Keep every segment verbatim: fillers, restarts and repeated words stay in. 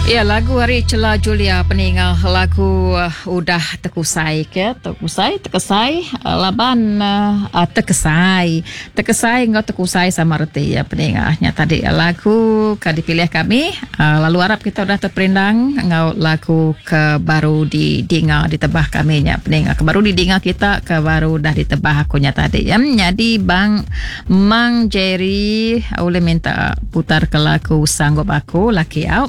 Ya, lagu hari Celah Julia peninggal lagu uh, udah terkusai ke terkusai terkesai uh, laban uh, uh, terkesai terkesai ngau terkusai sama reti ya peninggalnya tadi uh, lagu ke dipilih kami uh, lalu harap kita udah terperindang ngau lagu ke baru di dinga ditebah kami nya peninggal ke baru di dinga kita ke baru dah ditebah akunya tadi ya. Jadi Bang Mang Jerry boleh minta putar ke lagu Sanggup Aku Laki Au.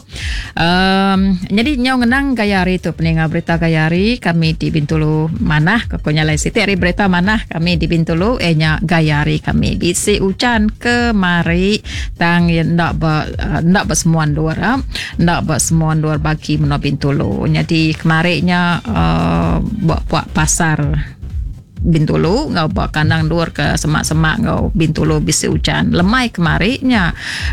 Um, jadi nyau ngenang Gayari tu peninggal berita Gayari kami di Bintulu Manah kokonya lain siti hari berita Manah kami di Bintulu eh nya Gayari kami bisi ucan kemari tang ndak ba ndak ba semuan luar ndak ba semuan luar bagi meno Bintulu jadi kemarinya uh, buat pasar Bintulu ngau bawa kandang luar ke semak-semak ngau Bintulu bisi hujan lemai kemarinya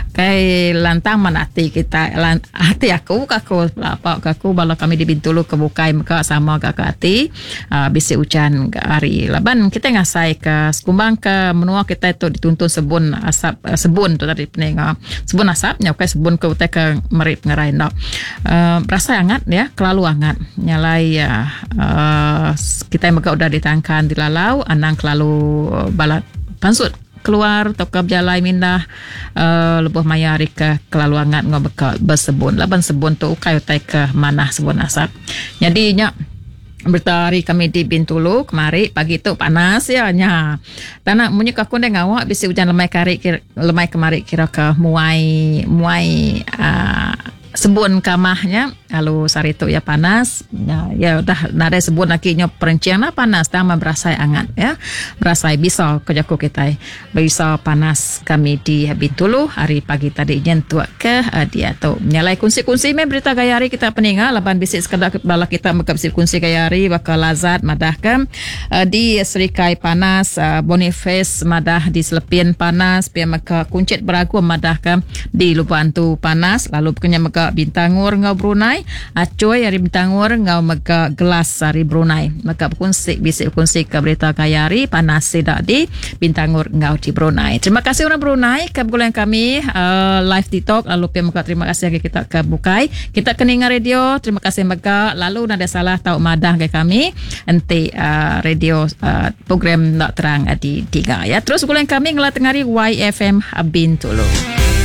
kai lantang manati kita lant, hati aku kaku apa kaku bala kami di Bintulu kebukai muka sama kakak hati uh, bisi hujan hari laban kita ngasai ke sekumbang ke menua kita itu dituntun sebun asap uh, sebun tu tadi pening sebun asapnya kai sebun ke utai ke merip ngerai no. uh, rasa hangat ya kelalu hangat nyalai ya uh, kita muka udah ditangkan di lalau anang kelalu balat pansut keluar tokap jalai mindah uh, lebuh mayari ke kelalu angat ngobeka bersebun laban sebun tu ukai utai ke manah sebun asap jadi nya bertari kami di Bintulu kemari pagi tu panas ya nya tanah munyi aku deng awak bisi hujan lemai kari kira, lemai kemari kira ke muai muai uh, sebun kamahnya lalu sari tu ya panas ya, ya udah nada sebun lagi nyo perencian lah panas tama berasa hangat ya berasa bisa kejaku kita bisa panas kami di Bintulu hari pagi tadi nyentuak ke uh, dia tu nyalai kunci-kunci me berita Gayari kita peninggal laban bisik sekadar bala kita mekap kunci Gayari bakal lazat madahkan uh, di Serikai panas uh, Boniface madah di Selepin panas pia meka kuncit beragu madahkan di Lubantu panas lalu punya meka Bintangur ngau Brunei acoy hari Bintangur ngau mega gelas hari Brunei maka kunci bisik kunci ke berita Gayari panas tidak di Bintangur ngau di Brunei. Terima kasih orang Brunei kebulan kami uh, live TikTok lalu pia maka terima kasih lagi kita ke bukai kita keninga radio terima kasih mega lalu nada salah tahu madah ke kami nanti uh, radio uh, program nak terang di tiga ya terus bulan kami ngelat tengari Y F M Bintulu.